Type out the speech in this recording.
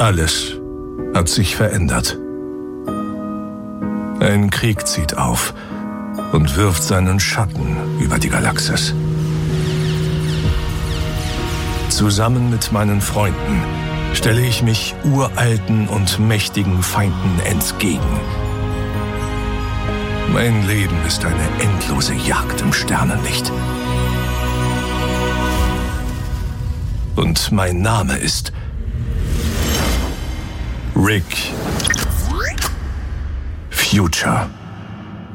Alles hat sich verändert. Ein Krieg zieht auf und wirft seinen Schatten über die Galaxis. Zusammen mit meinen Freunden stelle ich mich uralten und mächtigen Feinden entgegen. Mein Leben ist eine endlose Jagd im Sternenlicht. Und mein Name ist Rick Future.